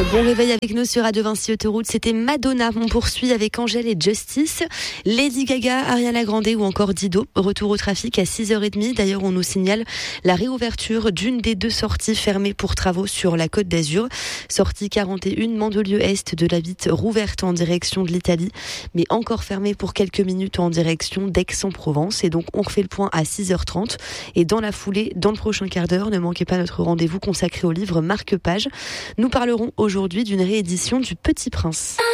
Bon réveil avec nous sur Radio Vinci Autoroute, c'était Madonna. On poursuit avec Angèle et Justice, Lady Gaga, Ariana Grande ou encore Dido. Retour au trafic à 6h30. D'ailleurs, on nous signale la réouverture d'une des deux sorties fermées pour travaux sur la Côte d'Azur. Sortie 41, Mandelieu-Est de la Vitte, rouverte en direction de l'Italie, mais encore fermée pour quelques minutes en direction d'Aix-en-Provence. Et donc, on refait le point à 6h30. Et dans la foulée, dans le prochain quart d'heure, ne manquez pas notre rendez-vous consacré au livre Marque-Page. Nous parlerons aujourd'hui d'une réédition du Petit Prince.